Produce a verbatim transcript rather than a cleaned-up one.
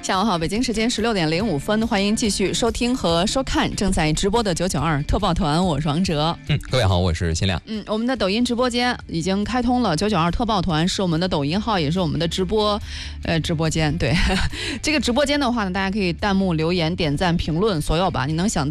下午好，北京时间十六点零五分，欢迎继续收听和收看正在直播的九九二特报团，我是王哲。 嗯，各位好，我是新亮。 嗯，我们的抖音直播间已经开通了，九九二特报团是我们的抖音号，也是我们的直播，呃，直播间。对，这个直播间的话呢，大家可以弹幕留言、点赞、评论，所有吧，你能想到。